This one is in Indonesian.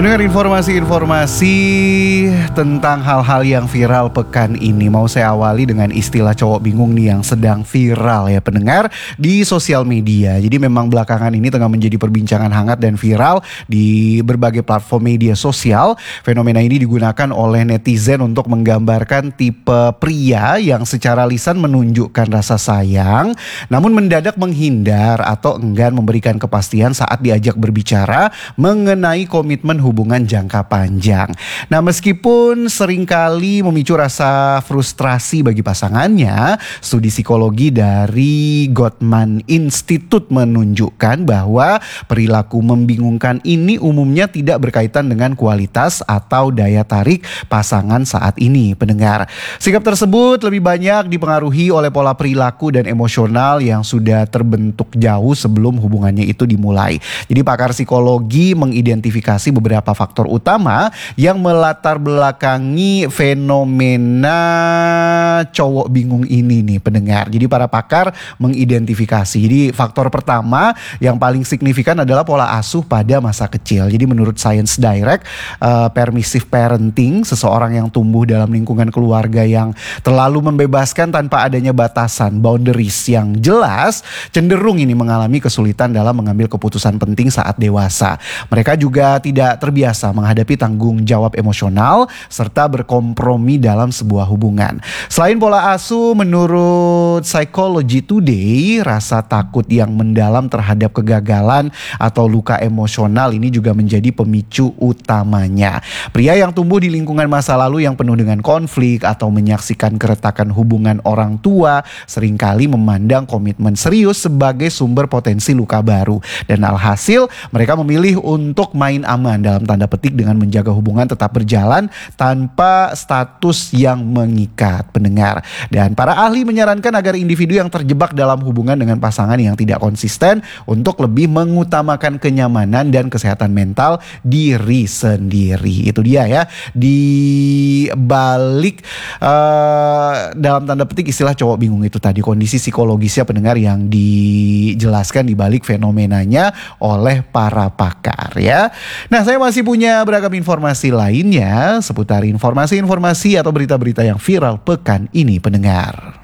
Mendengar informasi-informasi tentang hal-hal yang viral pekan ini, mau saya awali dengan istilah cowok bingung nih yang sedang viral ya pendengar di sosial media. Jadi memang belakangan ini tengah menjadi perbincangan hangat dan viral di berbagai platform media sosial. Fenomena ini digunakan oleh netizen untuk menggambarkan tipe pria yang secara lisan menunjukkan rasa sayang, namun mendadak menghindar atau enggan memberikan kepastian saat diajak berbicara mengenai komitmen hubungan jangka panjang. Nah, meskipun seringkali memicu rasa frustrasi bagi pasangannya, studi psikologi dari Gottman Institute menunjukkan bahwa perilaku membingungkan ini umumnya tidak berkaitan dengan kualitas atau daya tarik pasangan saat ini, pendengar. Sikap tersebut lebih banyak dipengaruhi oleh pola perilaku dan emosional yang sudah terbentuk jauh sebelum hubungannya itu dimulai. Jadi pakar psikologi mengidentifikasi beberapa faktor utama yang melatar belakangi fenomena cowok bingung ini nih pendengar. Jadi para pakar mengidentifikasi. Jadi faktor pertama yang paling signifikan adalah pola asuh pada masa kecil. Jadi menurut Science Direct, permissive parenting, seseorang yang tumbuh dalam lingkungan keluarga yang terlalu membebaskan tanpa adanya batasan, boundaries yang jelas, cenderung ini mengalami kesulitan dalam mengambil keputusan penting saat dewasa. Mereka juga tidak terbiasa menghadapi tanggung jawab emosional serta berkompromi dalam sebuah hubungan. Selain pola asuh, menurut Psychology Today, rasa takut yang mendalam terhadap kegagalan atau luka emosional ini juga menjadi pemicu utamanya. Pria yang tumbuh di lingkungan masa lalu yang penuh dengan konflik atau menyaksikan keretakan hubungan orang tua seringkali memandang komitmen serius sebagai sumber potensi luka baru. Dan alhasil mereka memilih untuk main aman dalam tanda petik dengan menjaga hubungan tetap berjalan tanpa status yang mengikat, pendengar. Dan para ahli menyarankan agar individu yang terjebak dalam hubungan dengan pasangan yang tidak konsisten untuk lebih mengutamakan kenyamanan dan kesehatan mental diri sendiri. Itu dia ya, di balik dalam tanda petik istilah cowok bingung itu tadi, kondisi psikologisnya pendengar yang dijelaskan di balik fenomenanya oleh para pakar ya. Nah, saya masih punya beragam informasi lainnya seputar informasi-informasi atau berita-berita yang viral pekan ini pendengar.